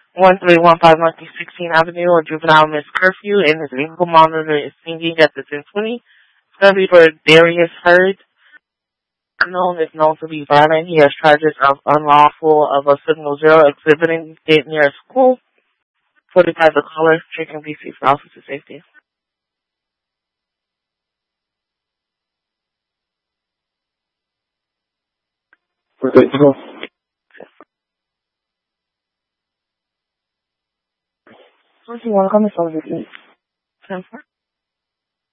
1315 Northeast 16th Avenue, a juvenile missed curfew, and his ankle monitor is singing at the 1020. Study for Darius Hurd, known to be violent. He has charges of unlawful of a signal zero exhibiting it near a school. 45 the caller, checking PC for officer safety. Okay, so What do you want to come in for? 10-4.